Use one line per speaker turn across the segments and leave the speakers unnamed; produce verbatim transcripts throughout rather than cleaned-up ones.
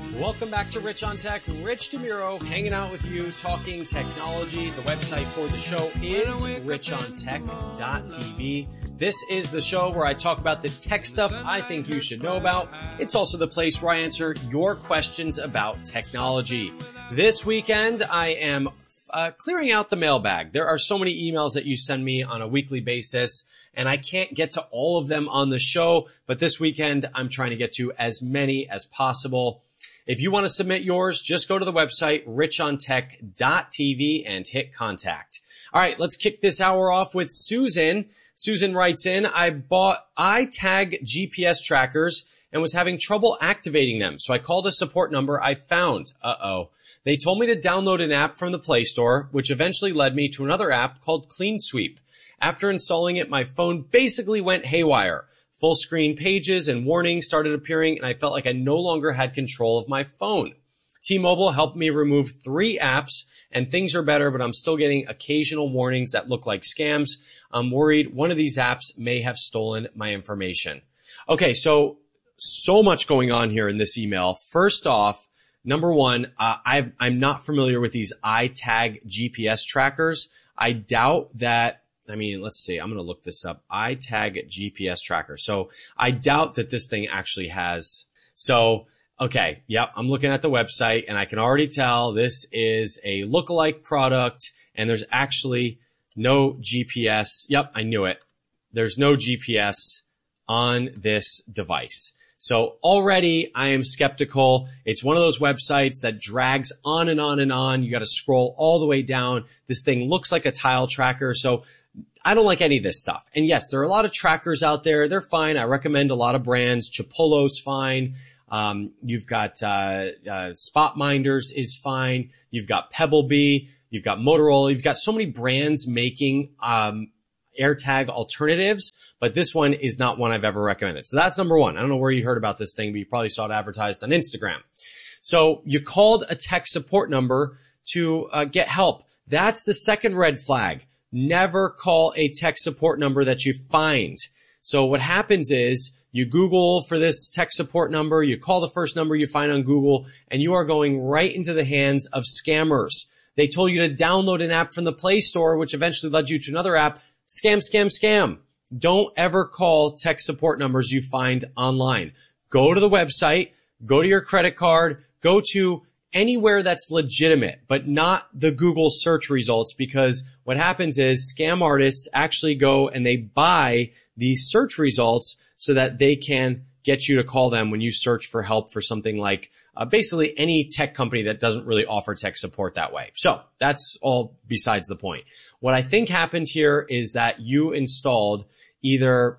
Welcome back to Rich on Tech. Rich DeMuro hanging out with you, talking technology. The website for the show is rich on tech dot t v. This is the show where I talk about the tech stuff I think you should know about. It's also the place where I answer your questions about technology. This weekend, I am uh, clearing out the mailbag. There are so many emails that you send me on a weekly basis, and I can't get to all of them on the show, but this weekend, I'm trying to get to as many as possible. If you want to submit yours, just go to the website, rich on tech dot t v, and hit contact. All right, let's kick this hour off with Susan. Susan writes in, I bought iTag G P S trackers and was having trouble activating them, so I called a support number I found. Uh-oh. They told me to download an app from the Play Store, which eventually led me to another app called Clean Sweep. After installing it, my phone basically went haywire. Full screen pages and warnings started appearing, and I felt like I no longer had control of my phone. T-Mobile helped me remove three apps, and things are better, but I'm still getting occasional warnings that look like scams. I'm worried one of these apps may have stolen my information. Okay, so, so much going on here in this email. First off, number one, uh, I've, I'm not familiar with these iTag G P S trackers. I doubt that I mean, let's see. I'm going to look this up. iTag G P S tracker. So I doubt that this thing actually has. So, okay. Yep. I'm looking at the website and I can already tell this is a lookalike product and there's actually no G P S. Yep. I knew it. There's no G P S on this device. So already I am skeptical. It's one of those websites that drags on and on and on. You got to scroll all the way down. This thing looks like a tile tracker. So I don't like any of this stuff. And yes, there are a lot of trackers out there. They're fine. I recommend a lot of brands. Chipolo's fine. Um, you've got, uh, uh, Spotminders is fine. You've got Pebblebee. You've got Motorola. You've got so many brands making, um, AirTag alternatives, but this one is not one I've ever recommended. So that's number one. I don't know where you heard about this thing, but you probably saw it advertised on Instagram. So you called a tech support number to, uh, get help. That's the second red flag. Never call a tech support number that you find. So what happens is you Google for this tech support number, you call the first number you find on Google, and you are going right into the hands of scammers. They told you to download an app from the Play Store, which eventually led you to another app. Scam, scam, scam. Don't ever call tech support numbers you find online. Go to the website, go to your credit card, go to anywhere that's legitimate, but not the Google search results, because what happens is scam artists actually go and they buy these search results so that they can get you to call them when you search for help for something like uh, basically any tech company that doesn't really offer tech support that way. So that's all besides the point. What I think happened here is that you installed either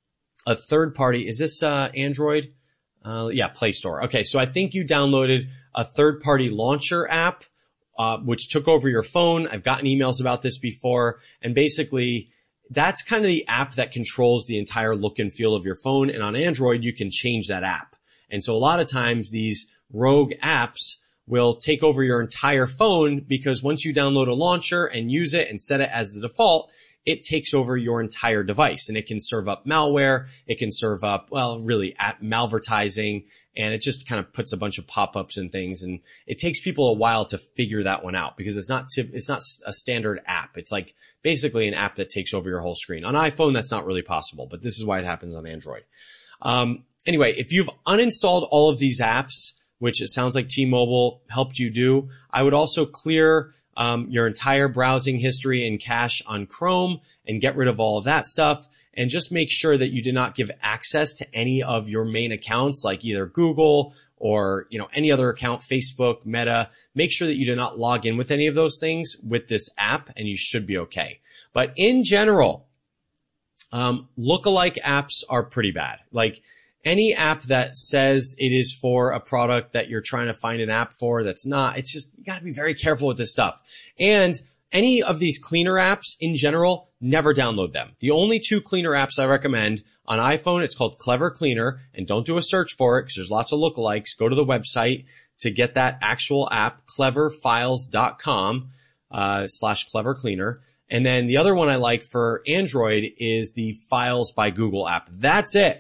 a third party. Is this uh, Android? Uh, yeah, Play Store. Okay, so I think you downloaded a third-party launcher app, uh, which took over your phone. I've gotten emails about this before, and basically that's kind of the app that controls the entire look and feel of your phone. And on Android, you can change that app. And so a lot of times these rogue apps will take over your entire phone, because once you download a launcher and use it and set it as the default, it takes over your entire device, and it can serve up malware. It can serve up, well, really at malvertising, and it just kind of puts a bunch of pop-ups and things. And it takes people a while to figure that one out, because it's not, tip, it's not a standard app. It's like basically an app that takes over your whole screen. On iPhone, that's not really possible, but this is why it happens on Android. Um, anyway, if you've uninstalled all of these apps, which it sounds like T-Mobile helped you do, I would also clear Um, your entire browsing history and cache on Chrome and get rid of all of that stuff, and just make sure that you do not give access to any of your main accounts, like either Google or, you know, any other account, Facebook, Meta. Make sure that you do not log in with any of those things with this app, and you should be okay. But in general, um, lookalike apps are pretty bad. Like, any app that says it is for a product that you're trying to find an app for that's not, it's just, you gotta be very careful with this stuff. And any of these cleaner apps in general, never download them. The only two cleaner apps I recommend on iPhone, it's called Clever Cleaner, and don't do a search for it because there's lots of lookalikes. Go to the website to get that actual app, clever files dot com, uh, slash Clever Cleaner. And then the other one I like for Android is the Files by Google app. That's it.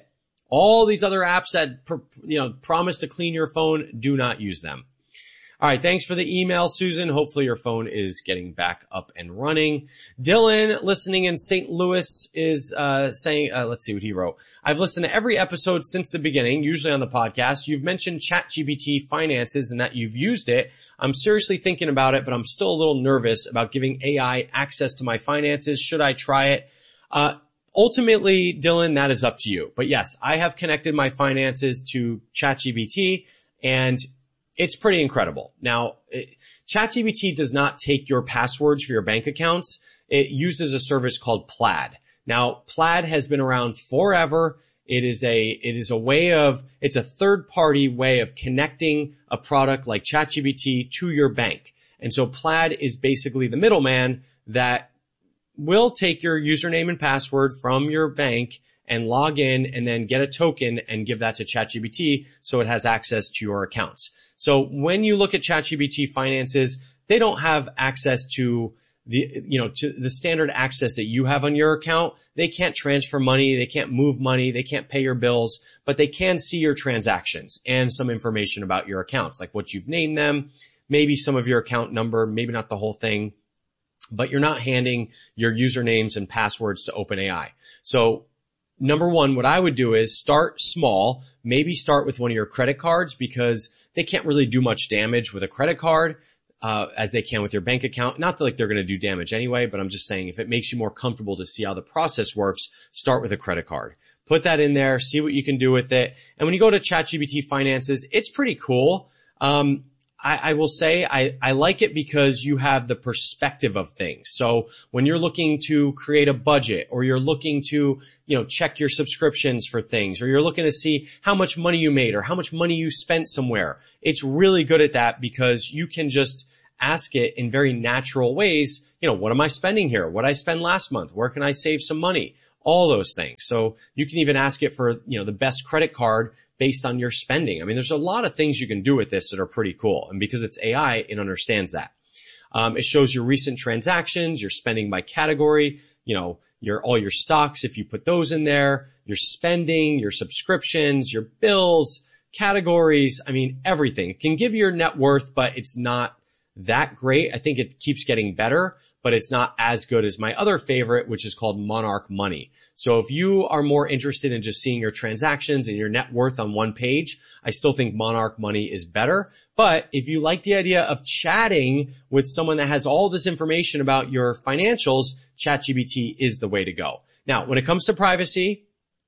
All these other apps that, you know, promise to clean your phone, do not use them. All right. Thanks for the email, Susan. Hopefully your phone is getting back up and running. Dylan, listening in Saint Louis, is uh saying, uh, let's see what he wrote. I've listened to every episode since the beginning, usually on the podcast. You've mentioned ChatGPT Finances and that you've used it. I'm seriously thinking about it, but I'm still a little nervous about giving A I access to my finances. Should I try it? Uh, ultimately, Dylan, that is up to you. But yes, I have connected my finances to ChatGPT, and it's pretty incredible. Now, it, ChatGPT does not take your passwords for your bank accounts. It uses a service called Plaid. Now, Plaid has been around forever. It is a, it is a way of, it's a third party way of connecting a product like ChatGPT to your bank. And so Plaid is basically the middleman that will take your username and password from your bank and log in and then get a token and give that to ChatGPT so it has access to your accounts. So when you look at ChatGPT Finances, they don't have access to the, you know, to the standard access that you have on your account. They can't transfer money. They can't move money. They can't pay your bills, but they can see your transactions and some information about your accounts, like what you've named them, maybe some of your account number, maybe not the whole thing, but you're not handing your usernames and passwords to OpenAI. So number one, what I would do is start small, maybe start with one of your credit cards because they can't really do much damage with a credit card uh, as they can with your bank account. Not that like they're going to do damage anyway, but I'm just saying if it makes you more comfortable to see how the process works, start with a credit card. Put that in there, see what you can do with it. And when you go to ChatGPT Finances, it's pretty cool. Um, I, I will say I, I like it because you have the perspective of things. So when you're looking to create a budget or you're looking to, you know, check your subscriptions for things or you're looking to see how much money you made or how much money you spent somewhere, it's really good at that because you can just ask it in very natural ways. You know, what am I spending here? What did I spend last month? Where can I save some money? All those things. So you can even ask it for, you know, the best credit card based on your spending. I mean, there's a lot of things you can do with this that are pretty cool. And because it's A I, it understands that. Um, it shows your recent transactions, your spending by category, you know, your, all your stocks, if you put those in there, your spending, your subscriptions, your bills, categories. I mean, everything. It can give you your net worth, but it's not that great. I think it keeps getting better, but it's not as good as my other favorite, which is called Monarch Money. So if you are more interested in just seeing your transactions and your net worth on one page, I still think Monarch Money is better. But if you like the idea of chatting with someone that has all this information about your financials, ChatGPT is the way to go. Now, when it comes to privacy,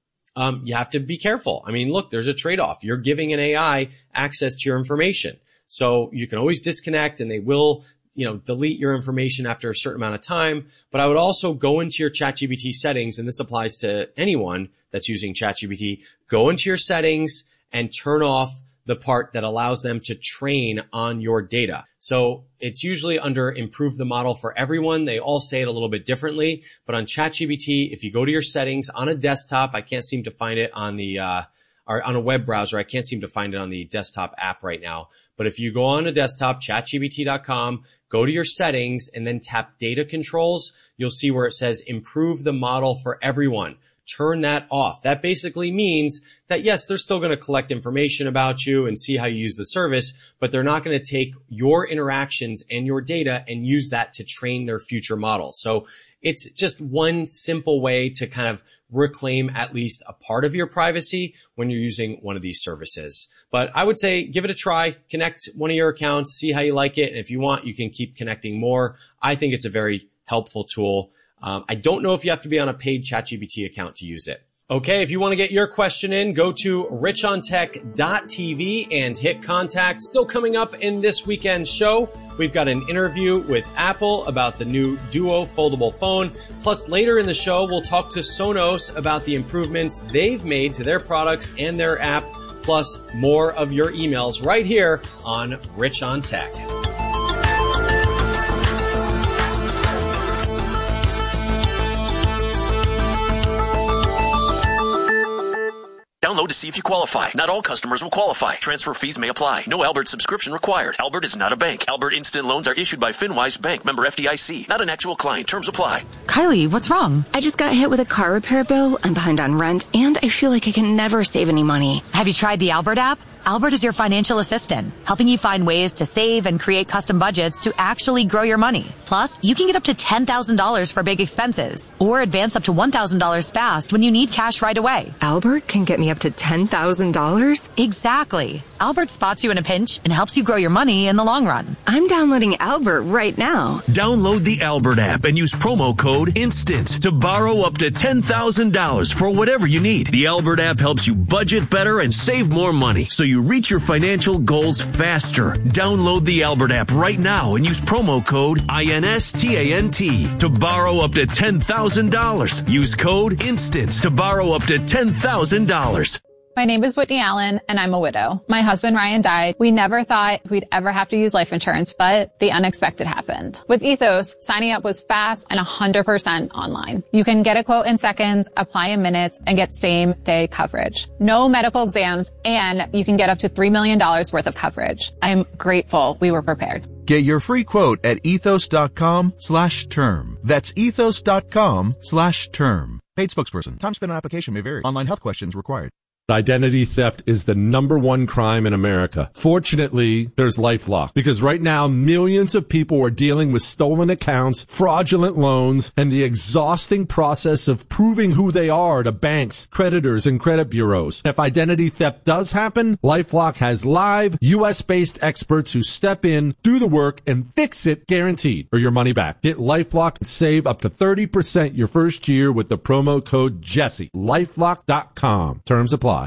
um, you have to be careful. I mean, look, there's a trade-off. You're giving an A I access to your information. So you can always disconnect and they will, you know, delete your information after a certain amount of time. But I would also go into your ChatGPT settings, and this applies to anyone that's using ChatGPT. Go into your settings and turn off the part that allows them to train on your data. So it's usually under improve the model for everyone. They all say it a little bit differently. But on ChatGPT, if you go to your settings on a desktop, I can't seem to find it on the, uh, or on a web browser. I can't seem to find it on the desktop app right now. But if you go on a desktop, chat G P T dot com, go to your settings and then tap data controls, you'll see where it says improve the model for everyone. Turn that off. That basically means that yes, they're still going to collect information about you and see how you use the service, but they're not going to take your interactions and your data and use that to train their future models. So it's just one simple way to kind of reclaim at least a part of your privacy when you're using one of these services. But I would say give it a try, connect one of your accounts, see how you like it. And if you want, you can keep connecting more. I think it's a very helpful tool. Um, I don't know if you have to be on a paid ChatGPT account to use it. Okay, if you want to get your question in, go to rich on tech dot t v and hit contact. Still coming up in this weekend's show, we've got an interview with Apple about the new Duo foldable phone. Plus, later in the show, we'll talk to Sonos about the improvements they've made to their products and their app. Plus, more of your emails right here on Rich on Tech.
Download the see if you qualify. Not all customers will qualify. Transfer fees may apply. No Albert subscription required. Albert is not a bank. Albert Instant Loans are issued by FinWise Bank, member F D I C. Not an actual client. Terms apply.
Kylie, what's wrong?
I just got hit with a car repair bill. I'm behind on rent, and I feel like I can never save any money.
Have you tried the Albert app? Albert is your financial assistant, helping you find ways to save and create custom budgets to actually grow your money. Plus, you can get up to ten thousand dollars for big expenses, or advance up to one thousand dollars fast when you need cash right away.
Albert can get me up to ten thousand dollars?
Exactly. Albert spots you in a pinch and helps you grow your money in the long run.
I'm downloading Albert right now.
Download the Albert app and use promo code INSTANT to borrow up to ten thousand dollars for whatever you need. The Albert app helps you budget better and save more money, so you reach your financial goals faster. Download the Albert app right now and use promo code INSTANT to borrow up to ten thousand dollars. Use code INSTANT to borrow up to ten thousand dollars.
My name is Whitney Allen, and I'm a widow. My husband, Ryan, died. We never thought we'd ever have to use life insurance, but the unexpected happened. With Ethos, signing up was fast and one hundred percent online. You can get a quote in seconds, apply in minutes, and get same-day coverage. No medical exams, and you can get up to three million dollars worth of coverage. I'm grateful we were prepared.
Get your free quote at ethos.com slash term. That's ethos.com slash term. Paid spokesperson. Time spent on application may vary. Online health questions required.
Identity theft is the number one crime in America. Fortunately, there's LifeLock, because right now millions of people are dealing with stolen accounts, fraudulent loans, and the exhausting process of proving who they are to banks, creditors, and credit bureaus. If identity theft does happen, LifeLock has live U S-based experts who step in, do the work, and fix it guaranteed, or your money back. Get LifeLock and save up to thirty percent your first year with the promo code Jesse. LifeLock dot com. Terms apply.